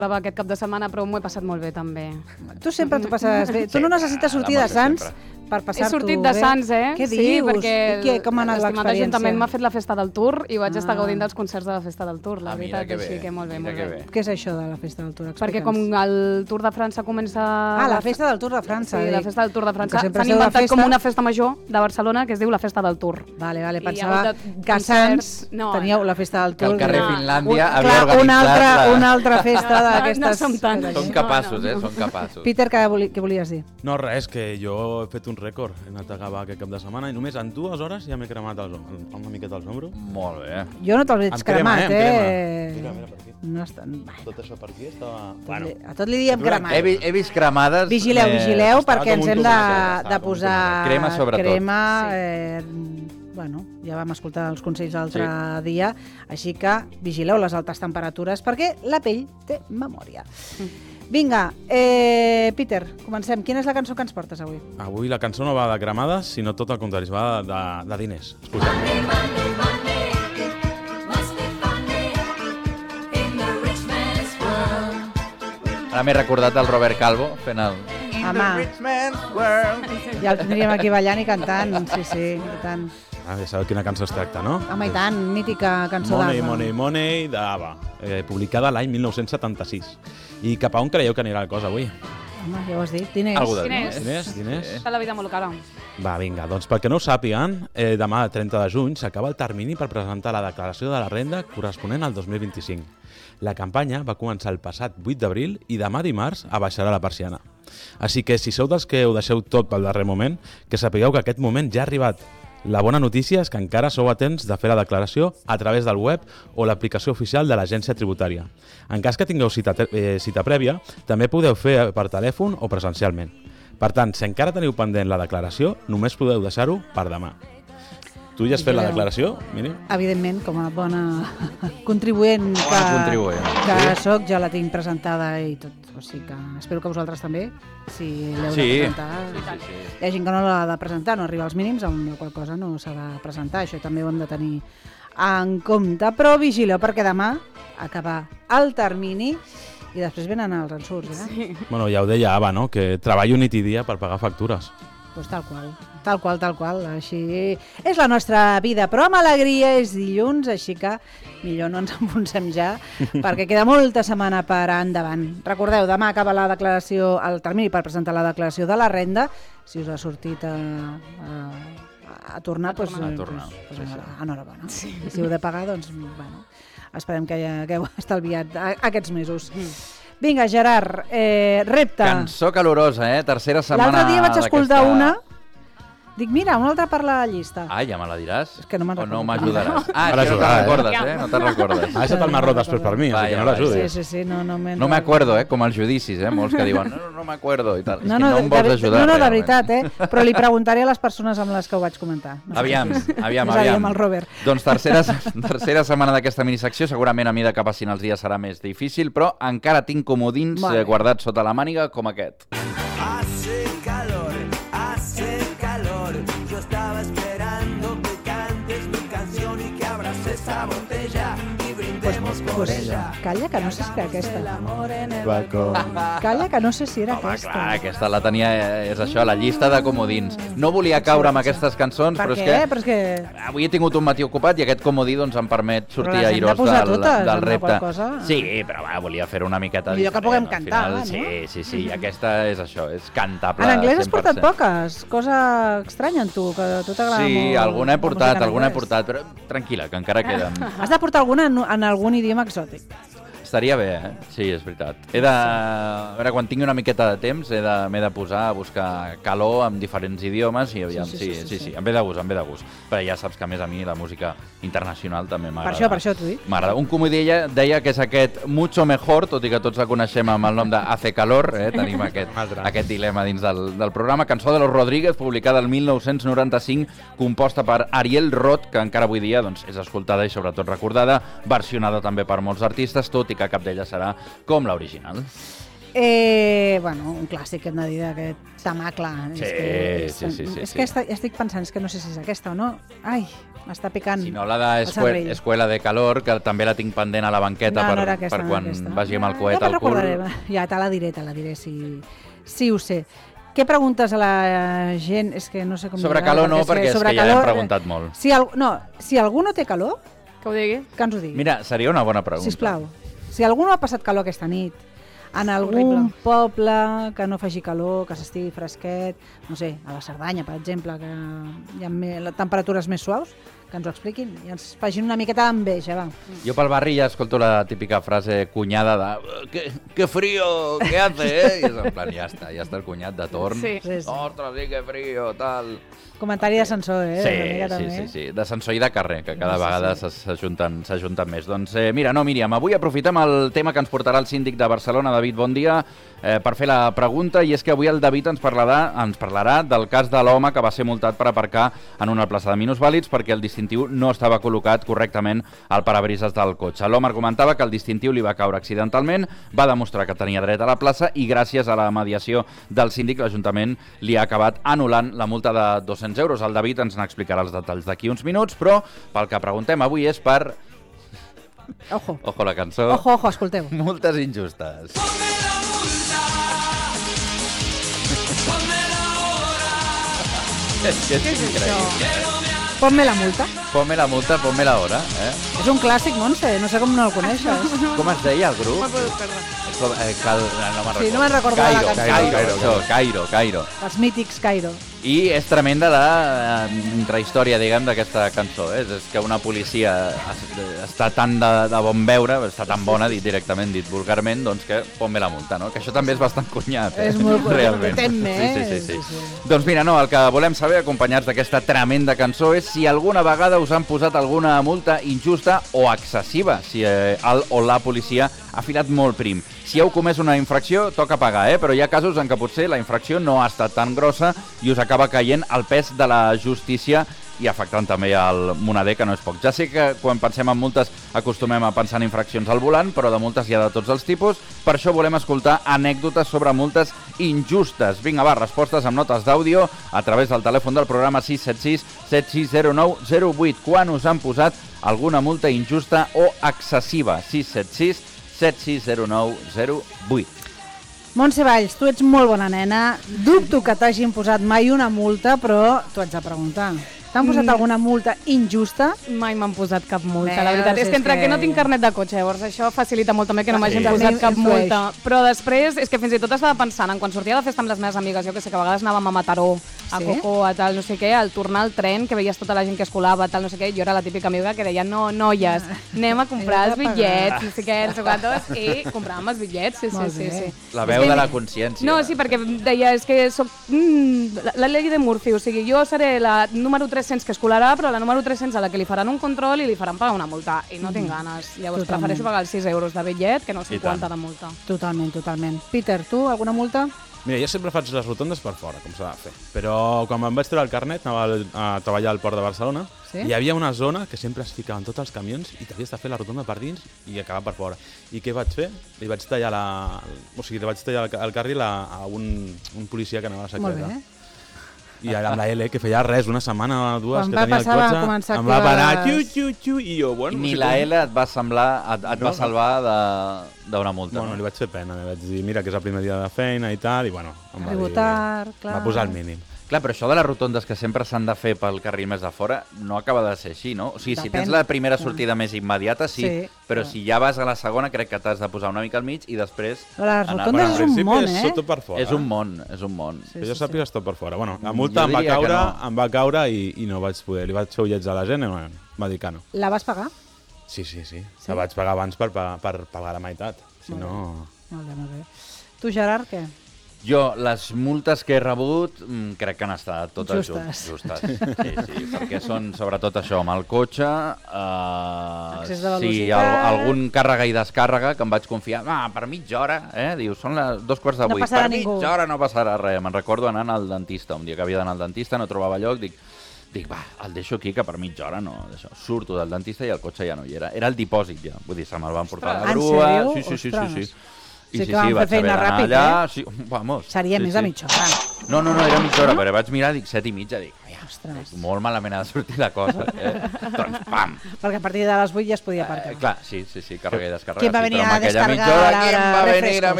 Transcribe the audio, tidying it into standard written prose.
aquest cap de setmana, però m'ho he passat molt bé, també. Tu sempre t'ho passes bé. Tu no necessites sortir de Sants per passar-t'ho bé. He sortit de Sants, Què dius? Sí, perquè com ha anat l'estimat l'experiència? Ajuntament m'ha fet la festa del Tour i vaig estar gaudint dels concerts de la festa del Tour, la veritat, així que molt bé, molt bé. Què és això de la festa del Tour? Perquè com el Tour de França comença... La festa del Tour de França. Sí, la festa del Tour de França. S'han inventat com una festa major de Barcelona que es diu la festa del Tour. Vale, pensava que a Sants teníeu la festa del Tour. Que el carrer Finlàndia havia organitzat una altra festa d'aquestes... No som tant. Són capaços, són capaços. Peter, què volies dir? No, res, que jo he fet un rècord. He anat a cavar aquest cap de setmana i només en 2 hores ja m'he cremat una miqueta els ombros. Molt bé. Jo no te'l veig cremat, Mira, per aquí. No estan... Tot això per aquí estava... A tot li diem cremat. He vist cremades... Vigileu, perquè ens hem de posar... Crema, sobretot. Crema, bueno, ja vam escoltar els consells l'altre dia, així que vigileu les altes temperatures perquè la pell té memòria. Vinga, Peter, comencem. Quina és la cançó que ens portes avui? Avui la cançó no va de cremades, sinó tot el contrari, va de diners. Ara m'he recordat del Robert Calvo fent el... Home, ja el tindríem aquí ballant i cantant, sí, i tant. Ja sabeu quina cançó es tracta, no? Home, i tant, mítica cançó d'Ava. Money, Money, Money, d'Ava, publicada l'any 1976. I cap a on creieu que anirà la cosa avui? Home, ja ho has dit, diners. Diners? Està la vida molt cara. Va, vinga, doncs pel que no ho sàpiguen, demà, 30 de juny, s'acaba el termini per presentar la declaració de la renda corresponent al 2025. La campanya va començar el passat 8 d'abril i demà dimarts abaixarà la persiana. Així que si sou dels que ho deixeu tot pel darrer moment, que sapigueu que aquest moment ja ha arribat. La bona notícia és que encara sou a temps de fer la declaració a través del web o l'aplicació oficial de l'agència tributària. En cas que tingueu cita prèvia, també podeu fer per telèfon o presencialment. Per tant, si encara teniu pendent la declaració, només podeu deixar-ho per demà. Tu ja has fet la declaració, Mínim? Evidentment, com a bona contribuent que soc, ja la tinc presentada i tot. O sigui que espero que vosaltres també, si l'heu de presentar. Hi ha gent que no l'ha de presentar, no arriba als mínims, amb la qual cosa no s'ha de presentar. Això també ho hem de tenir en compte. Però vigileu, perquè demà acaba el termini i després venen els ensurts. Bueno, ja ho deia Ava, no? Que treballo nit i dia per pagar factures. Pues tal qual, així és la nostra vida, però amb alegria és dilluns, així que millor no ens enfonsem ja, perquè queda molta setmana per endavant. Recordeu, demà acaba la declaració, el termini per presentar la declaració de la renda, si us ha sortit a tornar, doncs enhorabona. I si heu de pagar, doncs, bueno, esperem que hagueu estalviat aquests mesos. Vinga, Gerard, repte. Cançó calorosa, tercera setmana d'aquesta... L'altre dia vaig escoltar una... Dic, mira, una altra per la llista. Ja me la diràs? És que no me'n recordo. O no m'ajudaràs? És que no te'n recordes, no te'n recordes. Ha deixat el marró després per mi, que no l'ajudis. Sí, no m'acuerdo, com els judicis, molts que diuen no m'acuerdo i tal. És que no em vols ajudar. No, de veritat, però li preguntaré a les persones amb les que ho vaig comentar. Aviam. Amb el Robert. Doncs tercera setmana d'aquesta minisecció, segurament a mesura que passin els dies serà més difícil, però encara tinc comodins guardats sota la màniga com aquest. Hace calor, yo estaba esperando que cantes mi canción y que abras esa botella y brindemos por ella. Calla, que no sé si era aquesta. Calla, que no sé si era aquesta. Clar, aquesta la tenia, és això, la llista de comodins. No volia caure amb aquestes cançons, però és que avui he tingut un matí ocupat i aquest comodí doncs em permet sortir airós del repte. Sí, però volia fer una miqueta millor que puguem cantar, no? Sí, i aquesta és això, és cantable 100%. En anglès has portat poques, cosa estranya en tu, que a tu t'agrada molt. Sí, alguna he portat, però tranquil·la, que encara queden. Has de portar alguna en algun idioma exòtic. Estaria bé, Sí, és veritat. A veure, quan tingui una miqueta de temps m'he de posar a buscar calor en diferents idiomes i aviam, sí, em ve de gust. Però ja saps que a més a mi la música internacional també m'agrada. Per això t'ho dic. M'agrada. Un comodí deia que és aquest Mucho Mejor, tot i que tots la coneixem amb el nom de Hace Calor, tenim aquest dilema dins del programa. Cançó de Los Rodríguez, publicada el 1995, composta per Ariel Roth, que encara avui dia és escoltada i sobretot recordada, versionada també per molts artistes, tot i que cap d'elles serà com l'original. Bueno, un clàssic que hem de dir d'aquest tamacle. Sí. És que estic pensant, és que no sé si és aquesta o no. Ai, m'està picant. Si no, la d'Escuela de Calor, que també la tinc pendent a la banqueta per quan vagi amb el coet al cul. Ja te la diré si ho sé. Què preguntes a la gent? És que no sé com... Sobre calor no, perquè és que ja hem preguntat molt. Si algú no té calor, que ho digui. Que ens ho digui. Mira, seria una bona pregunta. Sisplau. Si algú no ha passat calor aquesta nit, en algun poble que no faci calor, que s'estigui fresquet, no sé, a la Cerdanya, per exemple, que hi ha temperatures més suaus, que ens ho expliquin i ens facin una miqueta d'enveja, va. Jo pel barri ja escolto la típica frase cunyada de que frío, què hace, I és en plan, ja està el cunyat de torn. Sí. Ostres, sí, que frío, tal... Comentari d'ascensor, Sí, d'ascensor i de carrer, que cada vegada s'ajunten més. Doncs mira, Míriam, avui aprofitem el tema que ens portarà el síndic de Barcelona, David, bon dia, per fer la pregunta, i és que avui el David ens parlarà del cas de l'home que va ser multat per aparcar en una plaça de minusvàlids perquè el distintiu no estava col·locat correctament al parabrises del cotxe. L'home argumentava que el distintiu li va caure accidentalment, va demostrar que tenia dret a la plaça i gràcies a la mediació del síndic l'Ajuntament li ha acabat anul·lant la multa de 200 euros. El David ens n'explicarà els detalls d'aquí uns minuts, però pel que preguntem avui és per... Ojo la cançó. Ojo, escolteu. Multes injustes. És increïble. Ponme la multa. Ponme la multa, ponme la hora. És un clàssic, Montse, no sé com no el coneixes. Com es deia el grup? No me'n recordo de la cançó. Cairo. Els mítics Cairo. I és tremenda la intrahistòria, diguem, d'aquesta cançó. És que una policia està tan de bon veure, està tan bona, directament dit vulgarment, doncs que ponme la multa, no? Que això també és bastant cunyat. És molt realment. Sí. Doncs mira, el que volem saber, acompanyats d'aquesta tremenda cançó, és si alguna vegada us han posat alguna multa injusta o excessiva, si el o la policia ha filat molt prim. Si heu comès una infracció, toca pagar, però hi ha casos en què potser la infracció no ha estat tan grossa i us acaba caient el pes de la justícia i afectant també el moneder, que no és poc. Ja sé que quan pensem en multes acostumem a pensar en infraccions al volant, però de multes hi ha de tots els tipus. Per això volem escoltar anècdotes sobre multes injustes. Vinga, va, respostes amb notes d'àudio a través del telèfon del programa 676 760908. Quan us han posat alguna multa injusta o excessiva? 676 760908. Montse Valls, tu ets molt bona nena. Dubto que t'hagin posat mai una multa, però tu haig de preguntar. T'han posat alguna multa injusta? Mai m'han posat cap multa, la veritat. És que entre que no tinc carnet de cotxe, llavors això facilita molt també que no m'hagin posat cap multa. Però després, és que fins i tot estava pensant en quan sortia de festa amb les meves amigues, jo que sé, que a vegades anàvem a Mataró, a Coco, a tal, no sé què, al tornar al tren, que veies tota la gent que es colava, tal, no sé què, jo era la típica amiga que deia, no, noies, anem a comprar els bitllets, no sé què, no sé quantos, i compràvem els bitllets, sí. La veu de la consciència. No, sí, perquè deia, és que soc la llei de Murphy, o sigui, jo seré la número 300 que es colarà, però la número 300 a la que li faran un control i li faran pagar una multa, i no tinc ganes. Llavors prefereixo pagar els 6 euros de bitllet que no 50 de multa. Totalment. Peter, tu, alguna multa? Mira, jo sempre faig les rotondes per fora, com s'ha de fer. Però quan em vaig treure el carnet, anava a treballar al Port de Barcelona, i hi havia una zona que sempre es ficaven tots els camions i t'havies de fer la rotonda per dins i acabar per fora. I què vaig fer? Li vaig tallar el carril a un policia que anava a la secreta. Molt bé. I amb la L, que feia res, una setmana o dues, quan que tenia el cotxe, em va parar, i jo, bueno... Ni la L et va salvar d'una multa. Bueno, li vaig fer pena, li vaig dir, mira, que és el primer dia de feina i tal, i bueno, em va dir... Va posar el mínim. Clar, però això de les rotondes que sempre s'han de fer pel carril més de fora no acaba de ser així, no? O sigui, si tens la primera sortida més immediata, sí, però si ja vas a la segona crec que t'has de posar una mica al mig i després... Les rotondes és un món, És tot per fora. És un món. Que jo sàpiga és tot per fora. Bueno, la multa em va caure i no vaig poder. Li vaig fer ullets a la gent i em va dir que no. La vas pagar? Sí. La vaig pagar abans per pagar la meitat. Si no... Molt bé. Tu, Gerard, què? Jo, les multes que he rebut crec que han estat totes justes. Sí, perquè són sobretot això, amb el cotxe, excés de velocitat, algun càrrega i descàrrega que em vaig confiar, per mitja hora, diu, són les 2:15, per mitja hora no passarà res. Me'n recordo anant al dentista, un dia que havia d'anar al dentista, no trobava lloc, dic, va, el deixo aquí, que per mitja hora no, surto del dentista i el cotxe ja no hi era. Era el dipòsit ja, vull dir, se me'l van portar a la grua. Sí. Sí que vam fer feina ràpid, sí, vamos. Seria més de mitja hora. No, era mitja hora, però vaig mirar, dic 7:30, dic, ostres, molt malament ha de sortir la cosa. Doncs, pam! Perquè a partir de les 8 ja es podia aparcar. Clar, sí, carregar i descarregar. Qui va venir a descarregar Qui va venir a